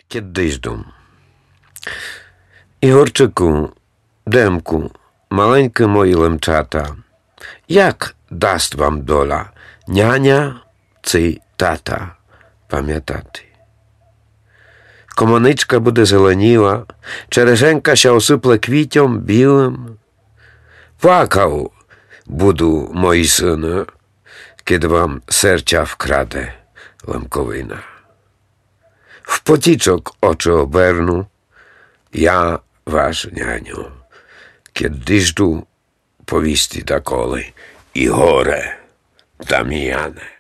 Кіддижду. Ігорчику, Демку, маленькі мої лемчата, як дасть вам доля, няня чи тата, пам'ятати? Комоничка буде зеленіла, черешенька ще осипле квітом білим. Плакав буду, мої сини, kiedy вам серця вкраде лемковина. В потічок очі оберну, я ваш няню, kiedy жду повісти доколи і горе Дам'яне.